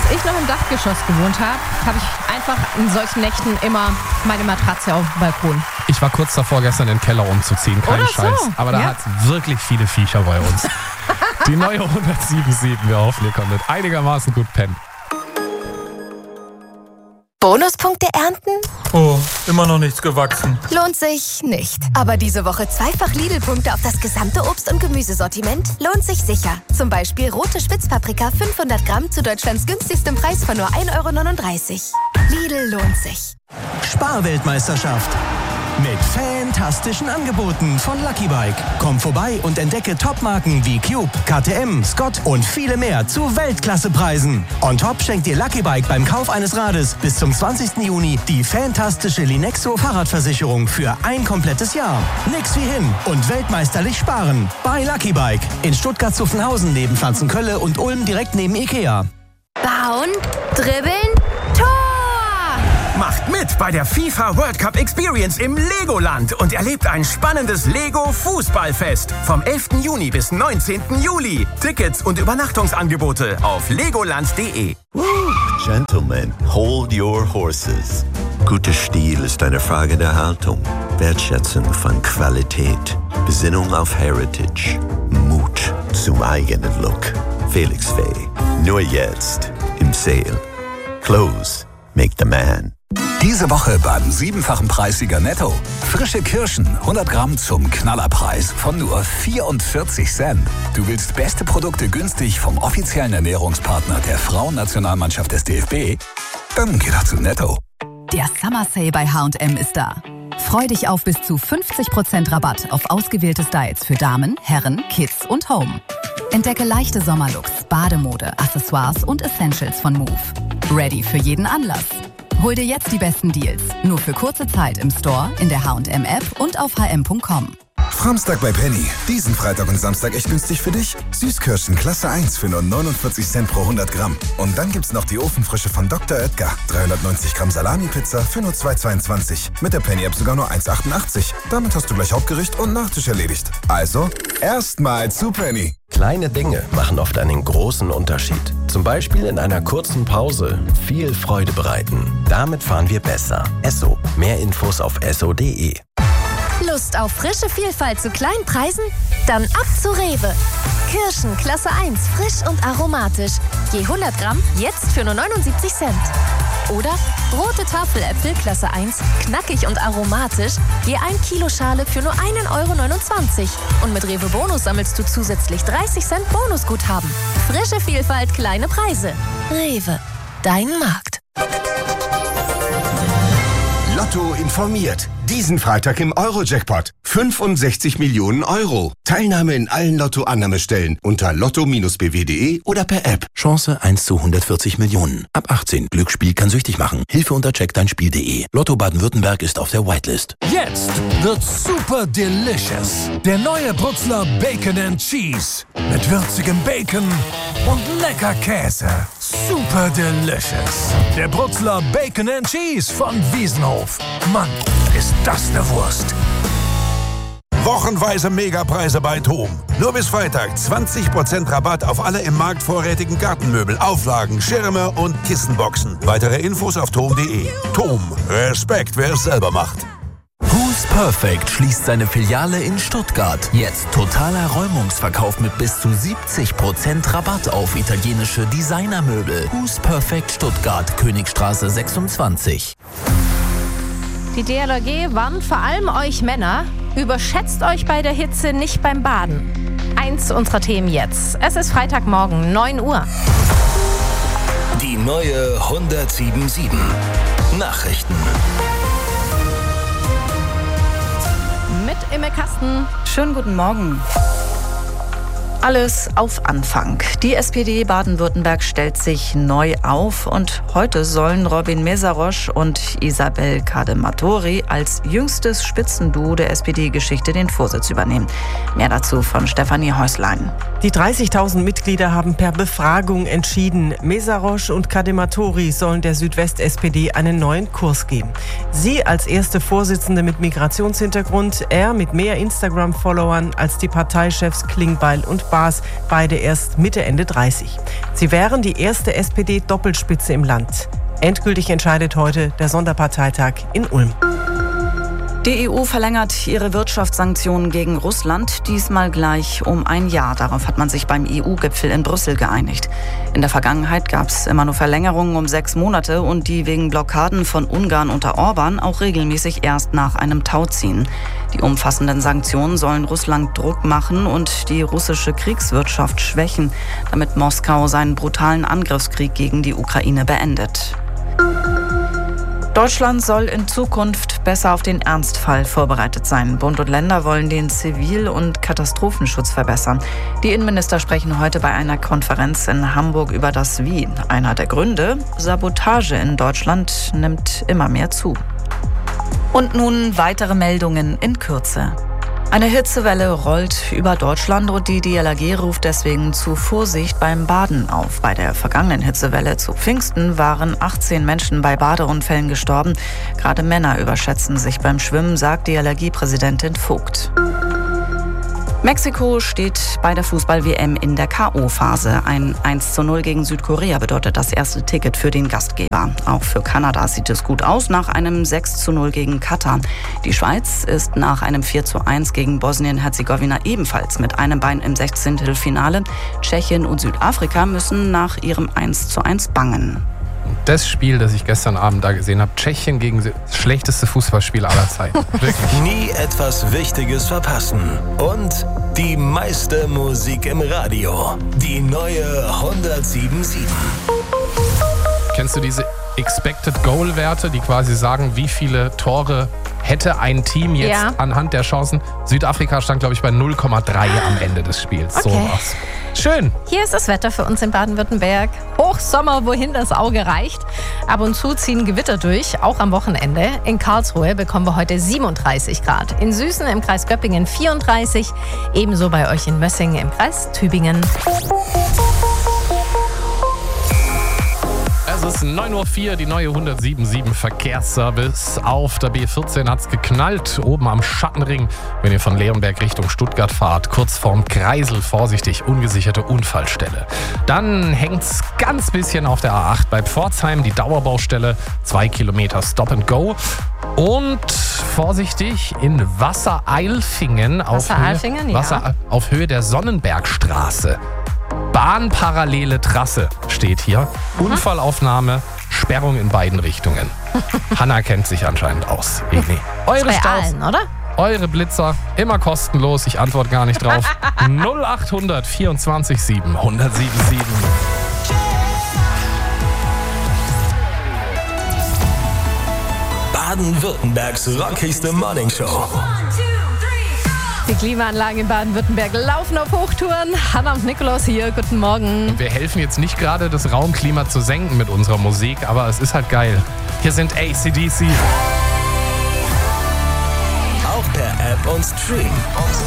ich noch im Dachgeschoss gewohnt habe, habe ich einfach in solchen Nächten immer meine Matratze auf dem Balkon. Ich war kurz davor, gestern in den Keller umzuziehen, kein Scheiß. So. Aber da hat es wirklich viele Viecher bei uns. Die neue 107.7, wir hoffen, ihr konntet einigermaßen gut pennen. Bonuspunkte ernten? Oh, immer noch nichts gewachsen. Lohnt sich nicht. Aber diese Woche zweifach Lidl-Punkte auf das gesamte Obst- und Gemüsesortiment lohnt sich sicher. Zum Beispiel rote Spitzpaprika 500 Gramm zu Deutschlands günstigstem Preis von nur 1,39 €. Lidl lohnt sich. Sparweltmeisterschaft. Mit fantastischen Angeboten von Lucky Bike. Komm vorbei und entdecke Topmarken wie Cube, KTM, Scott und viele mehr zu Weltklassepreisen. On top schenkt dir Lucky Bike beim Kauf eines Rades bis zum 20. Juni die fantastische Linexo Fahrradversicherung für ein komplettes Jahr. Nix wie hin und weltmeisterlich sparen. Bei Lucky Bike. In Stuttgart-Zuffenhausen neben Pflanzenkölle und Ulm direkt neben Ikea. Bauen, dribbeln, Tor! Macht mit bei der FIFA World Cup Experience im Legoland und erlebt ein spannendes Lego-Fußballfest vom 11. Juni bis 19. Juli. Tickets und Übernachtungsangebote auf legoland.de. Gentlemen, hold your horses. Guter Stil ist eine Frage der Haltung, Wertschätzung von Qualität, Besinnung auf Heritage, Mut zum eigenen Look. Felix Faye, nur jetzt im Sale. Clothes make the man. Diese Woche beim 7-fachen Preissieger Netto. Frische Kirschen, 100 Gramm zum Knallerpreis von nur 44 Cent. Du willst beste Produkte günstig vom offiziellen Ernährungspartner der Frauennationalmannschaft des DFB? Dann geh doch zu Netto. Der Summer Sale bei H&M ist da. Freu dich auf bis zu 50% Rabatt auf ausgewählte Styles für Damen, Herren, Kids und Home. Entdecke leichte Sommerlooks, Bademode, Accessoires und Essentials von Move. Ready für jeden Anlass. Hol dir jetzt die besten Deals. Nur für kurze Zeit im Store, in der H&M App und auf hm.com. Samstag bei Penny. Diesen Freitag und Samstag echt günstig für dich. Süßkirschen Klasse 1 für nur 49 Cent pro 100 Gramm. Und dann gibt's noch die Ofenfrische von Dr. Oetker. 390 Gramm Salami-Pizza für nur 2,22. Mit der Penny-App sogar nur 1,88. Damit hast du gleich Hauptgericht und Nachtisch erledigt. Also, erstmal zu Penny. Kleine Dinge machen oft einen großen Unterschied. Zum Beispiel in einer kurzen Pause viel Freude bereiten. Damit fahren wir besser. Esso. Mehr Infos auf esso.de. Lust auf frische Vielfalt zu kleinen Preisen? Dann ab zu Rewe. Kirschen Klasse 1, frisch und aromatisch. Je 100 Gramm jetzt für nur 79 Cent. Oder rote Tafeläpfel Klasse 1, knackig und aromatisch. Je 1 Kilo Schale für nur 1,29 €. Und mit Rewe Bonus sammelst du zusätzlich 30 Cent Bonusguthaben. Frische Vielfalt, kleine Preise. Rewe, dein Markt. Lotto informiert. Diesen Freitag im Euro-Jackpot. 65 Millionen Euro. Teilnahme in allen Lotto-Annahmestellen unter lotto-bw.de oder per App. Chance 1 zu 140 Millionen. Ab 18. Glücksspiel kann süchtig machen. Hilfe unter checkdeinspiel.de. Lotto Baden-Württemberg ist auf der Whitelist. Jetzt wird super delicious. Der neue Brutzler Bacon and Cheese. Mit würzigem Bacon und lecker Käse. Super delicious. Der Brutzler Bacon and Cheese von Wiesenhof. Mann, ist das eine Wurst. Wochenweise Megapreise bei TOM. Nur bis Freitag 20% Rabatt auf alle im Markt vorrätigen Gartenmöbel, Auflagen, Schirme und Kissenboxen. Weitere Infos auf tom.de. TOM. Respekt, wer es selber macht. Who's Perfect schließt seine Filiale in Stuttgart. Jetzt totaler Räumungsverkauf mit bis zu 70% Rabatt auf italienische Designermöbel. Who's Perfect Stuttgart, Königstraße 26. Die DLRG warnt vor allem euch Männer, überschätzt euch bei der Hitze nicht beim Baden. Eins unserer Themen jetzt. Es ist Freitagmorgen, 9 Uhr. Die neue 107.7 Nachrichten. Mit Imme Kasten. Schönen guten Morgen. Alles auf Anfang. Die SPD Baden-Württemberg stellt sich neu auf und heute sollen Robin Mészáros und Isabel Cadematori als jüngstes Spitzenduo der SPD-Geschichte den Vorsitz übernehmen. Mehr dazu von Stefanie Häuslein. Die 30.000 Mitglieder haben per Befragung entschieden, Mészáros und Cadematori sollen der Südwest-SPD einen neuen Kurs geben. Sie als erste Vorsitzende mit Migrationshintergrund, er mit mehr Instagram-Followern als die Parteichefs Klingbeil und Baas, beide erst Mitte, Ende 30. Sie wären die erste SPD-Doppelspitze im Land. Endgültig entscheidet heute der Sonderparteitag in Ulm. Die EU verlängert ihre Wirtschaftssanktionen gegen Russland, diesmal gleich um ein Jahr. Darauf hat man sich beim EU-Gipfel in Brüssel geeinigt. In der Vergangenheit gab es immer nur Verlängerungen um 6 Monate und die wegen Blockaden von Ungarn unter Orban auch regelmäßig erst nach einem Tauziehen. Die umfassenden Sanktionen sollen Russland Druck machen und die russische Kriegswirtschaft schwächen, damit Moskau seinen brutalen Angriffskrieg gegen die Ukraine beendet. Deutschland soll in Zukunft besser auf den Ernstfall vorbereitet sein. Bund und Länder wollen den Zivil- und Katastrophenschutz verbessern. Die Innenminister sprechen heute bei einer Konferenz in Hamburg über das Wie. Einer der Gründe: Sabotage in Deutschland nimmt immer mehr zu. Und nun weitere Meldungen in Kürze. Eine Hitzewelle rollt über Deutschland und die DLRG ruft deswegen zu Vorsicht beim Baden auf. Bei der vergangenen Hitzewelle zu Pfingsten waren 18 Menschen bei Badeunfällen gestorben. Gerade Männer überschätzen sich beim Schwimmen, sagt DLRG-Präsidentin Vogt. Mexiko steht bei der Fußball-WM in der K.O.-Phase. Ein 1:0 gegen Südkorea bedeutet das erste Ticket für den Gastgeber. Auch für Kanada sieht es gut aus nach einem 6:0 gegen Katar. Die Schweiz ist nach einem 4:1 gegen Bosnien-Herzegowina ebenfalls mit einem Bein im 16. Finale. Tschechien und Südafrika müssen nach ihrem 1:1 bangen. Das Spiel, das ich gestern Abend da gesehen habe, Tschechien gegen das schlechteste Fußballspiel aller Zeiten. Wirklich. Nie etwas Wichtiges verpassen. Und die meiste Musik im Radio. Die neue 107.7. Kennst du diese Expected Goal-Werte, die quasi sagen, wie viele Tore hätte ein Team jetzt anhand der Chancen? Südafrika stand, glaube ich, bei 0,3 am Ende des Spiels. Okay. So war's. Schön. Hier ist das Wetter für uns in Baden-Württemberg. Hochsommer, wohin das Auge reicht. Ab und zu ziehen Gewitter durch, auch am Wochenende. In Karlsruhe bekommen wir heute 37 Grad. In Süßen im Kreis Göppingen 34. Ebenso bei euch in Mössingen im Kreis Tübingen. Es ist 9:04 Uhr, die neue 107.7 Verkehrsservice. Auf der B14 hat's geknallt, oben am Schattenring. Wenn ihr von Leonberg Richtung Stuttgart fahrt, kurz vorm Kreisel, vorsichtig, ungesicherte Unfallstelle. Dann hängt's ganz bisschen auf der A8 bei Pforzheim, die Dauerbaustelle, 2 Kilometer Stop and Go. Und vorsichtig in Wassereilfingen auf Höhe der Sonnenbergstraße. Bahnparallele Trasse steht hier. Unfallaufnahme, Sperrung in beiden Richtungen. Hanna kennt sich anscheinend aus. Eure Staus, oder? Eure Blitzer, immer kostenlos. Ich antworte gar nicht drauf. 0800 24 7 1077. Baden-Württembergs rockigste Morningshow. Die Klimaanlagen in Baden-Württemberg laufen auf Hochtouren. Hanna und Nikolaus hier, guten Morgen. Wir helfen jetzt nicht gerade, das Raumklima zu senken mit unserer Musik, aber es ist halt geil. Hier sind AC/DC. Auch per App und Stream.